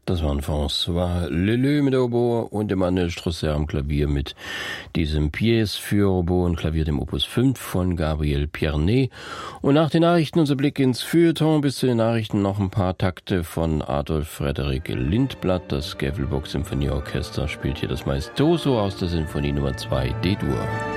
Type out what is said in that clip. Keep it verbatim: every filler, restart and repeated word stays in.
Das waren François Leleu mit der Oboe und dem Manuel Strosser am Klavier mit diesem Pièce für Oboe und Klavier, dem Opus fünf von Gabriel Pierné. Und nach den Nachrichten unser Blick ins Feuilleton. Bis zu den Nachrichten noch ein paar Takte von Adolf Frederik Lindblad. Das Gävelbock Symphonieorchester spielt hier das Maestoso aus der Sinfonie Nummer zwei D-Dur.